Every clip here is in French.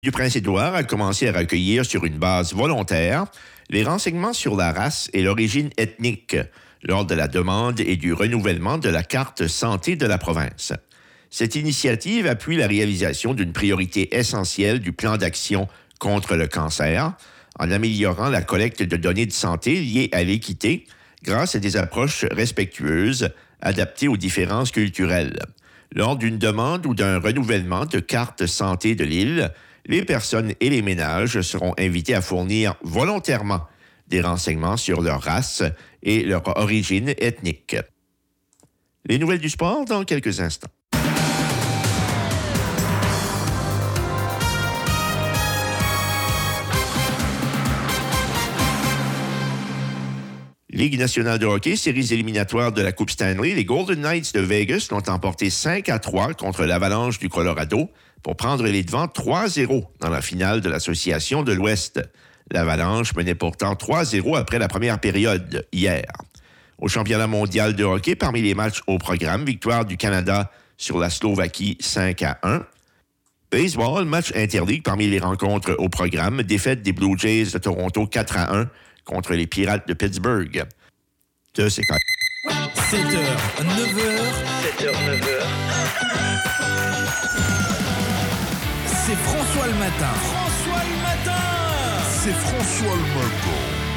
Du Prince-Édouard a commencé à recueillir sur une base volontaire les renseignements sur la race et l'origine ethnique lors de la demande et du renouvellement de la carte santé de la province. Cette initiative appuie la réalisation d'une priorité essentielle du plan d'action contre le cancer en améliorant la collecte de données de santé liées à l'équité grâce à des approches respectueuses adaptées aux différences culturelles. Lors d'une demande ou d'un renouvellement de carte santé de l'île, les personnes et les ménages seront invités à fournir volontairement des renseignements sur leur race et leur origine ethnique. Les nouvelles du sport dans quelques instants. Ligue nationale de hockey, séries éliminatoires de la Coupe Stanley, les Golden Knights de Vegas l'ont emporté 5-3 contre l'Avalanche du Colorado pour prendre les devants 3-0 dans la finale de l'Association de l'Ouest. L'Avalanche menait pourtant 3-0 après la première période hier. Au championnat mondial de hockey, parmi les matchs au programme, victoire du Canada sur la Slovaquie 5-1. Baseball, match interdit parmi les rencontres au programme, défaite des Blue Jays de Toronto 4-1 contre les Pirates de Pittsburgh. C'est quand 7h, 9h. 7h, 9h. C'est François le matin. François le matin. C'est François le matin.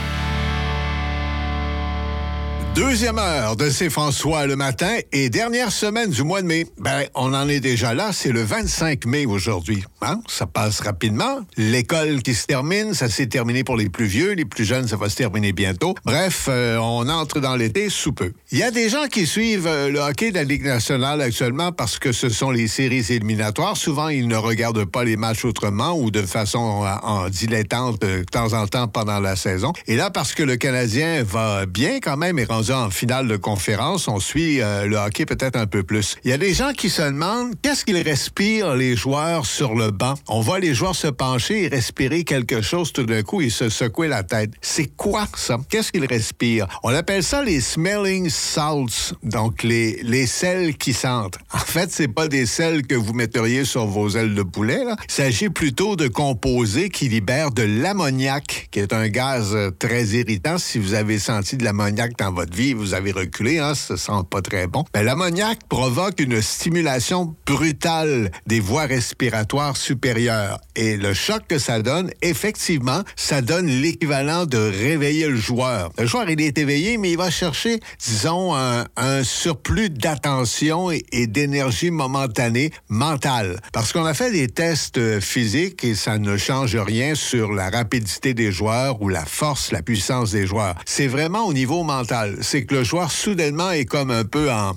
Deuxième heure de C'est François le matin et dernière semaine du mois de mai. On en est déjà là, c'est le 25 mai aujourd'hui. Ça passe rapidement. L'école qui se termine, ça s'est terminé pour les plus vieux. Les plus jeunes, ça va se terminer bientôt. Bref, on entre dans l'été sous peu. Il y a des gens qui suivent le hockey de la Ligue nationale actuellement parce que ce sont les séries éliminatoires. Souvent, ils ne regardent pas les matchs autrement ou de façon en dilettante de temps en temps pendant la saison. Et là, parce que le Canadien va bien quand même et rendu en finale de conférence, on suit le hockey peut-être un peu plus. Il y a des gens qui se demandent qu'est-ce qu'ils respirent les joueurs sur le banc. On voit les joueurs se pencher et respirer quelque chose tout d'un coup et se secouer la tête. C'est quoi ça? Qu'est-ce qu'ils respirent? On appelle ça les smelling salts, donc les sels qui sentent. En fait, c'est pas des sels que vous metteriez sur vos ailes de poulet, là. Il s'agit plutôt de composés qui libèrent de l'ammoniac, qui est un gaz très irritant. Si vous avez senti de l'ammoniac dans votre vie, vous avez reculé, ça sent pas très bon. L'ammoniac provoque une stimulation brutale des voies respiratoires supérieures. Et le choc que ça donne, effectivement, ça donne l'équivalent de réveiller le joueur. Le joueur, il est éveillé, mais il va chercher, disons, un surplus d'attention et d'énergie momentanée mentale. Parce qu'on a fait des tests physiques et ça ne change rien sur la rapidité des joueurs ou la force, la puissance des joueurs. C'est vraiment au niveau mental. C'est que le joueur, soudainement, est comme un peu en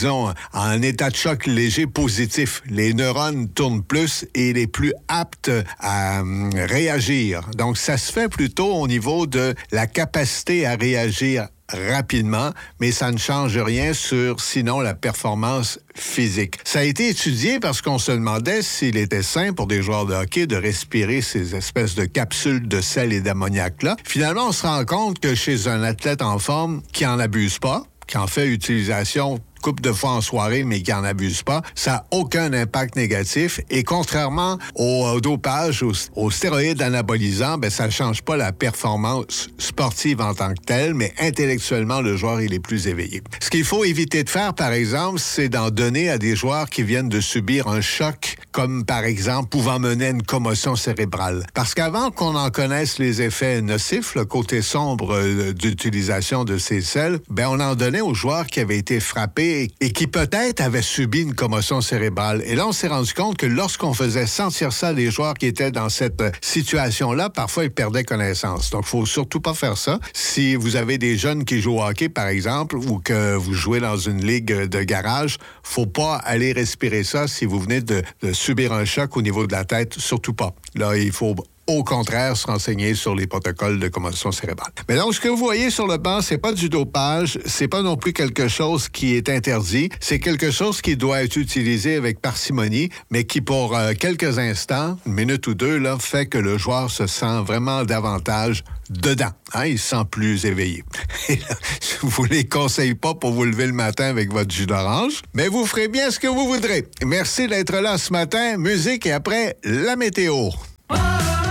état de choc léger positif. Les neurones tournent plus et il est plus apte à réagir. Donc, ça se fait plutôt au niveau de la capacité à réagir rapidement, mais ça ne change rien sur, sinon, la performance physique. Ça a été étudié parce qu'on se demandait s'il était sain pour des joueurs de hockey de respirer ces espèces de capsules de sel et d'ammoniac-là. Finalement, on se rend compte que chez un athlète en forme qui en abuse pas, qui en fait utilisation couple de fois en soirée, mais qui n'en abuse pas, ça n'a aucun impact négatif. Et contrairement au dopage, aux stéroïdes anabolisants, ça ne change pas la performance sportive en tant que telle, mais intellectuellement, le joueur, il est plus éveillé. Ce qu'il faut éviter de faire, par exemple, c'est d'en donner à des joueurs qui viennent de subir un choc, comme par exemple pouvant mener à une commotion cérébrale. Parce qu'avant qu'on en connaisse les effets nocifs, le côté sombre d'utilisation de ces sels, on en donnait aux joueurs qui avaient été frappés et qui peut-être avaient subi une commotion cérébrale. Et là, on s'est rendu compte que lorsqu'on faisait sentir ça à des joueurs qui étaient dans cette situation-là, parfois ils perdaient connaissance. Donc, il faut surtout pas faire ça. Si vous avez des jeunes qui jouent au hockey, par exemple, ou que vous jouez dans une ligue de garage, faut pas aller respirer ça si vous venez de subir un choc au niveau de la tête, surtout pas. Là, il faut au contraire, se renseigner sur les protocoles de commotion cérébrale. Mais donc, ce que vous voyez sur le banc, c'est pas du dopage, c'est pas non plus quelque chose qui est interdit, c'est quelque chose qui doit être utilisé avec parcimonie, mais qui, pour quelques instants, une minute ou deux, là, fait que le joueur se sent vraiment davantage dedans. Il se sent plus éveillé. Et là, je vous les conseille pas pour vous lever le matin avec votre jus d'orange, mais vous ferez bien ce que vous voudrez. Merci d'être là ce matin. Musique et après, la météo.